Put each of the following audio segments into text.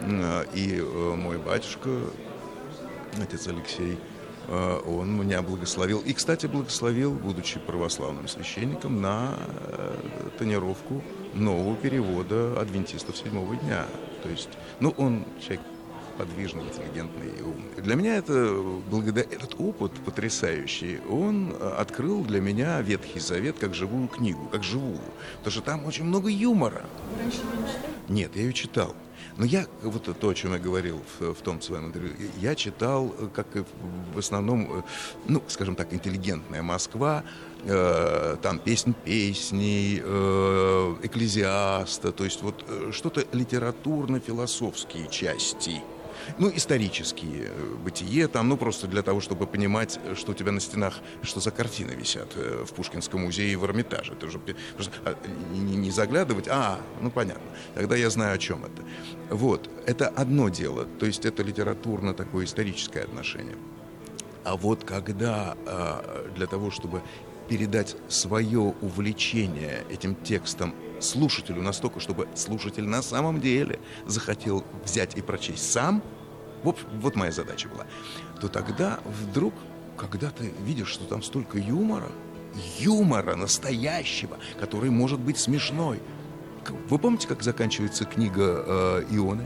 И мой батюшка, отец Алексей, он меня благословил. И, кстати, благословил, будучи православным священником, на тонировку нового перевода адвентистов седьмого дня. То есть, он человек подвижный, интеллигентный и умный. Для меня этот опыт потрясающий, он открыл для меня Ветхий Завет как живую книгу, как живую. Потому что там очень много юмора. Вы раньше ее не читали? Нет, я ее читал. Но то, о чем я говорил в том своем интервью, я читал, как и в основном, скажем так, интеллигентная Москва, там «Песнь песней», «Экклезиаста», то есть что-то литературно-философские части. Исторические, бытие там, просто для того, чтобы понимать, что у тебя на стенах, что за картины висят в Пушкинском музее и в Эрмитаже. Это уже просто не заглядывать, понятно, тогда я знаю, о чем это. Это одно дело, то есть это литературно такое историческое отношение. А когда для того, чтобы передать свое увлечение этим текстом слушателю настолько, чтобы слушатель на самом деле захотел взять и прочесть сам, вот моя задача была, то тогда вдруг, когда ты видишь, что там столько юмора настоящего, который может быть смешной. Вы помните, как заканчивается книга Ионы?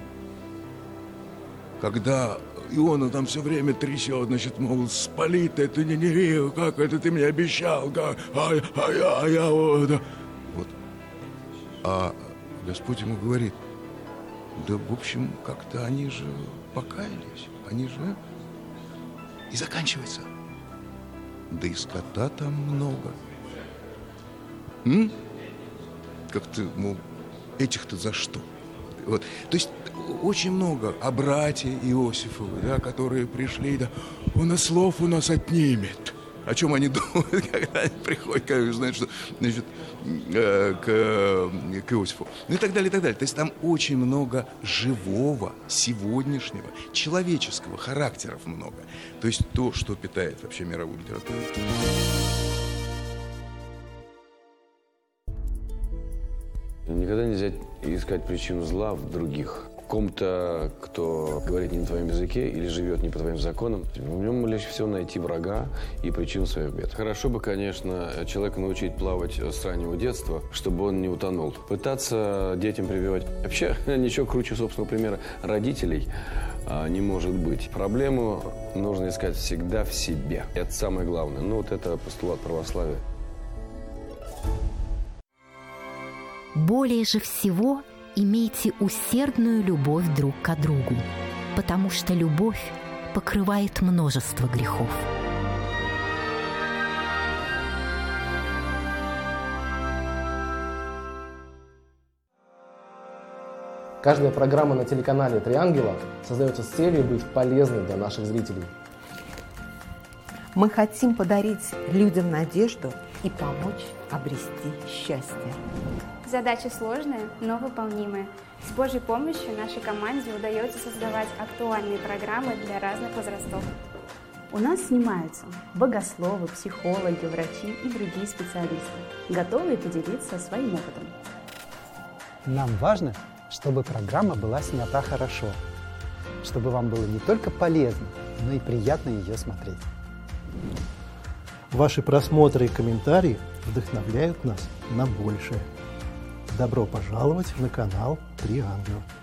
Когда Иона там все время трясет, мол, спалит это Ниневию, как это ты мне обещал, А Господь ему говорит, да, в общем, как-то они же покаялись, И заканчивается. Да и скота там много. Как-то, этих-то за что? То есть очень много о брате Иосифовы, которые пришли, слов у нас отнимет. О чем они думают, когда они приходят, когда знают, что, к Иосифу. И так далее, и так далее. То есть там очень много живого, сегодняшнего, человеческого, характеров много. То есть то, что питает вообще мировую литературу. Никогда нельзя искать причину зла в других. В ком-то, кто говорит не на твоем языке или живет не по твоим законам, в нем легче всего найти врага и причину своих бед. Хорошо бы, конечно, человека научить плавать с раннего детства, чтобы он не утонул. Пытаться детям прививать вообще ничего круче собственного примера родителей не может быть. Проблему нужно искать всегда в себе. Это самое главное. Это постулат православия. Более же всего имейте усердную любовь друг к другу, потому что любовь покрывает множество грехов. Каждая программа на телеканале «Три ангела» создается с целью быть полезной для наших зрителей. Мы хотим подарить людям надежду и помочь обрести счастье. Задача сложная, но выполнимая. С Божьей помощью нашей команде удается создавать актуальные программы для разных возрастов. У нас снимаются богословы, психологи, врачи и другие специалисты, готовые поделиться своим опытом. Нам важно, чтобы программа была снята хорошо, чтобы вам было не только полезно, но и приятно ее смотреть. Ваши просмотры и комментарии вдохновляют нас на большее. Добро пожаловать на канал «Три ангела».